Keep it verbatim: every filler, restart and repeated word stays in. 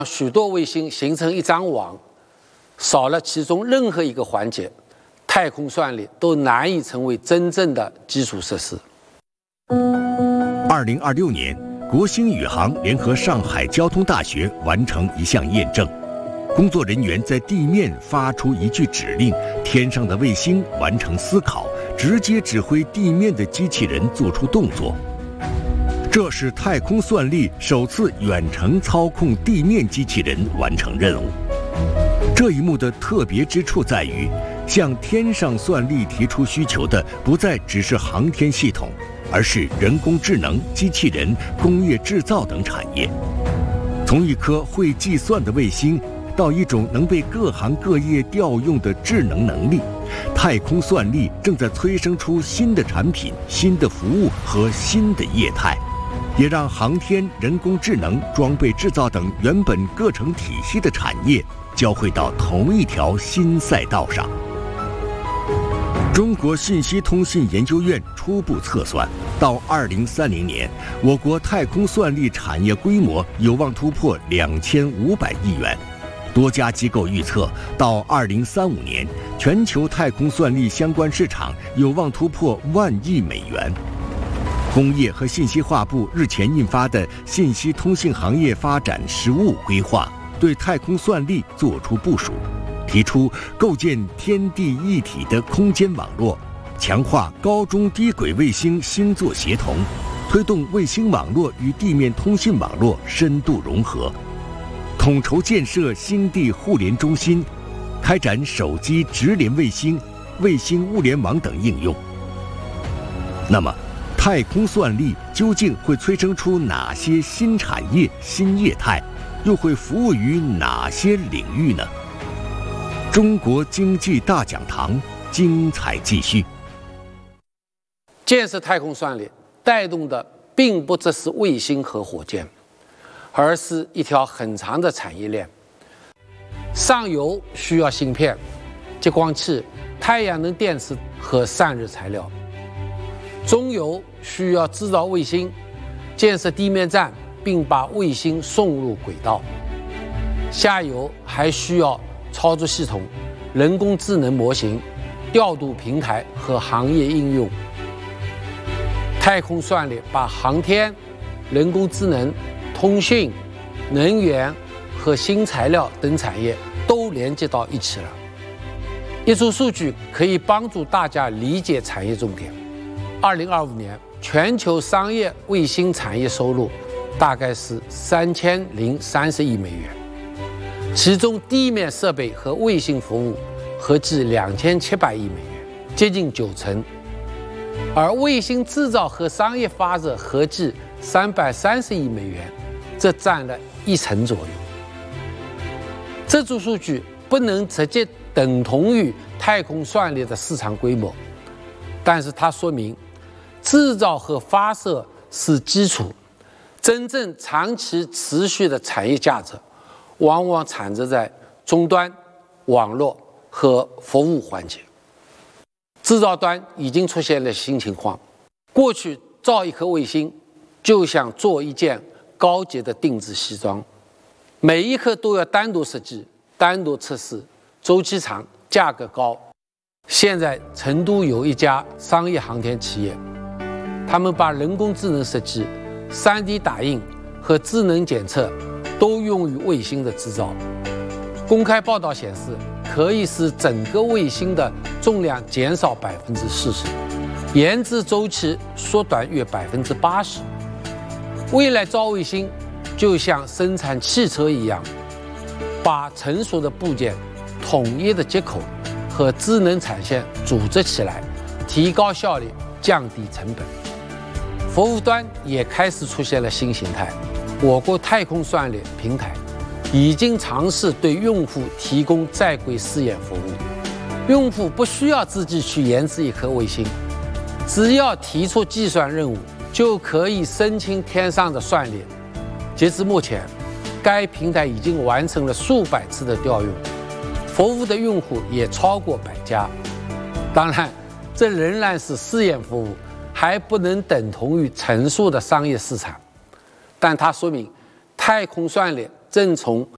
许多卫星形成一张网，少了其中任何一个环节，太空算力都难以成为真正的基础设施。 二零二六年，国星宇航联合上海交通大学完成一项验证。工作人员在地面发出一句指令，天上的卫星完成思考，直接指挥地面的机器人做出动作。这是太空算力首次远程操控地面机器人完成任务。这一幕的特别之处在于，向天上算力提出需求的不再只是航天系统，而是人工智能、机器人、工业制造等产业。从一颗会计算的卫星，到一种能被各行各业调用的智能能力，太空算力正在催生出新的产品、新的服务和新的业态，也让航天、人工智能、装备制造等原本各成体系的产业交汇到同一条新赛道上。中国信息通信研究院初步测算，到二零三零年，我国太空算力产业规模有望突破两千五百亿元。多家机构预测，到二零三五年，全球太空算力相关市场有望突破万亿美元。工业和信息化部日前印发的《信息通信行业发展实务规划》对太空算力作出部署，提出构建天地一体的空间网络，强化高中低轨卫星星座协同，推动卫星网络与地面通信网络深度融合。统筹建设星地互联中心，开展手机直连卫星、卫星物联网等应用。那么，太空算力究竟会催生出哪些新产业、新业态，又会服务于哪些领域呢？中国经济大讲堂精彩继续。 建设太空算力带动的并不只是卫星和火箭，而是一条很长的产业链。上游需要芯片、激光器、太阳能电池和散热材料；中游需要制造卫星、建设地面站，并把卫星送入轨道；下游还需要操作系统、人工智能模型、调度平台和行业应用。太空算力把航天、人工智能、通讯、能源和新材料等产业都连接到一起了。一组数据可以帮助大家理解产业重点。二零二五年，全球商业卫星产业收入大概是三千零三十亿美元，其中地面设备和卫星服务合计两千七百亿美元，接近九成。而卫星制造和商业发热合计三百三十亿美元，这占了一成左右。这组数据不能直接等同于太空算力的市场规模，但是它说明制造和发射是基础，真正长期持续的产业价值往往产生在终端、网络和服务环节。制造端已经出现了新情况，过去造一颗卫星就像做一件高级的定制西装，每一颗都要单独设计、单独测试，周期长，价格高。现在成都有一家商业航天企业，他们把人工智能设计、三 D 打印和智能检测都用于卫星的制造。公开报道显示，可以使整个卫星的重量减少百分之四十，研制周期缩短约百分之八十。未来造卫星就像生产汽车一样，把成熟的部件、统一的接口和智能产线组织起来，提高效率，降低成本。服务端也开始出现了新形态，我国太空算力平台已经尝试对用户提供在轨试验服务，用户不需要自己去研制一颗卫星，只要提出计算任务，就可以申请天上的算力。截至目前，该平台已经完成了数百次的调用，服务的用户也超过百家。当然，这仍然是试验服务，还不能等同于成熟的商业市场，但它说明太空算力正从